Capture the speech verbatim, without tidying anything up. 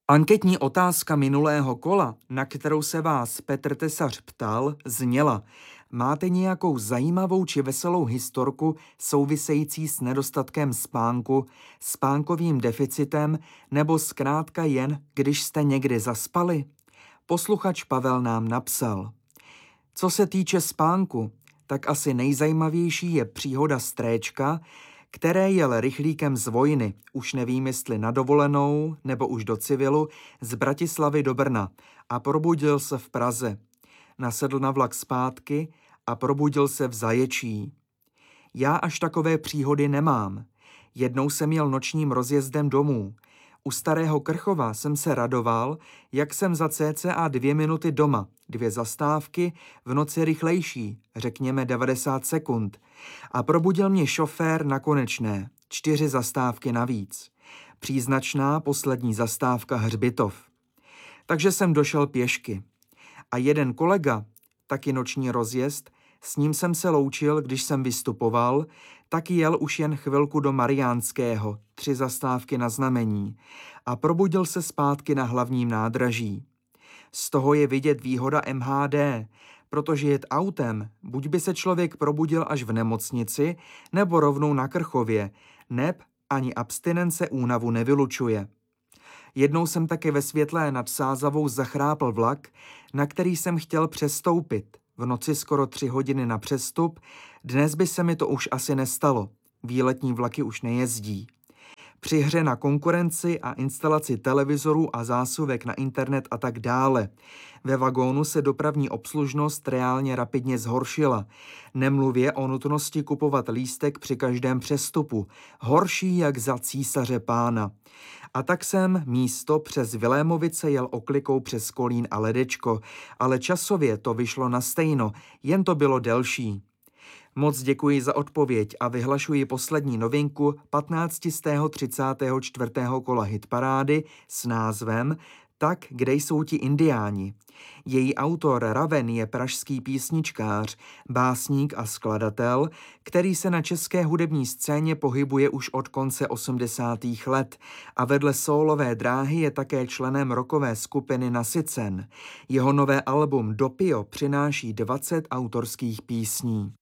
Anketní otázka minulého kola, na kterou se vás Petr Tesař ptal, zněla: máte nějakou zajímavou či veselou historku související s nedostatkem spánku, spánkovým deficitem nebo zkrátka jen, když jste někdy zaspali? Posluchač Pavel nám napsal: co se týče spánku, tak asi nejzajímavější je příhoda Stréčka, které jel rychlíkem z vojny, už nevím jestli na dovolenou nebo už do civilu, z Bratislavy do Brna a probudil se v Praze. Nasedl na vlak zpátky a probudil se v Zaječí. Já až takové příhody nemám. Jednou jsem jel nočním rozjezdem domů. U Starého Krchova jsem se radoval, jak jsem za cca dvě minuty doma, dvě zastávky, v noci rychlejší, řekněme devadesát sekund. A probudil mě šofér na Konečné, čtyři zastávky navíc. Příznačná poslední zastávka Hřbitov. Takže jsem došel pěšky. A jeden kolega, taky noční rozjezd, s ním jsem se loučil, když jsem vystupoval, taky jel už jen chvilku do Mariánského, tři zastávky na Znamení, a probudil se zpátky na hlavním nádraží. Z toho je vidět výhoda M H D, protože jet autem, buď by se člověk probudil až v nemocnici, nebo rovnou na Krchově, neb ani abstinence únavu nevylučuje. Jednou jsem také ve Světlé nad Sázavou zachrápl vlak, na který jsem chtěl přestoupit. V noci skoro tři hodiny na přestup, dnes by se mi to už asi nestalo. Výletní vlaky už nejezdí. Při hře na konkurenci a instalaci televizorů a zásuvek na internet a tak dále. Ve vagónu se dopravní obslužnost reálně rapidně zhoršila. Nemluvě o nutnosti kupovat lístek při každém přestupu. Horší jak za císaře pána. A tak jsem místo přes Vilémovice jel oklikou přes Kolín a Ledečko, ale časově to vyšlo na stejno, jen to bylo delší. Moc děkuji za odpověď a vyhlašuji poslední novinku patnáctého třicátého čtvrtého kola hitparády s názvem Tak, kde jsou ti indiáni. Její autor Raven je pražský písničkář, básník a skladatel, který se na české hudební scéně pohybuje už od konce osmdesátých let a vedle sólové dráhy je také členem rockové skupiny Nasycen. Jeho nové album Dopio přináší dvacet autorských písní.